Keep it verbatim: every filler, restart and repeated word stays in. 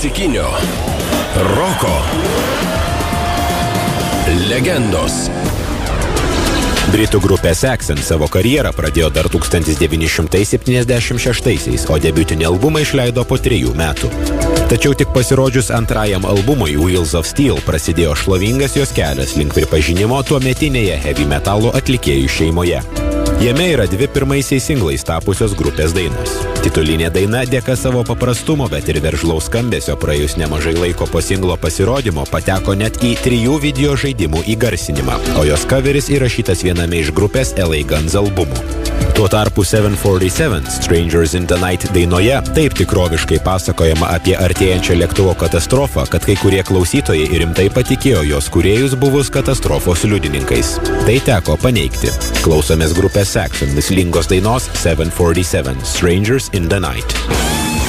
klasikinio roko legendos. Britų grupė Saxon savo karjerą pradėjo dar tūkstantis devyni šimtai septyniasdešimt šeštaisiais, o debiutinį albumą išleido po trejų metų. Tačiau tik pasirodžius antrajam albumui Wheels of Steel prasidėjo šlovingas jos kelias link pripažinimo tuometinėje heavy metalo atlikėjų šeimoje. Jame yra dvi pirmaisiais singlais tapusios grupės dainos. Titulinė daina dėka savo paprastumo, bet ir veržlaus skambesio praėjus nemažai laiko po singlo pasirodymo pateko net į trijų video žaidimų įgarsinimą, o jos coveris įrašytas viename iš grupės L A Guns albumų. Tuo tarpu seven forty-seven Strangers in the Night dainoje taip tikroviškai pasakojama apie artėjančią lėktuvo katastrofą, kad kai kurie klausytojai rimtai patikėjo jos kūrėjus buvus katastrofos liudininkais. Tai teko paneigti. Klausomės grupės Saxon mislingos dainos seven forty-seven Strangers in the Night.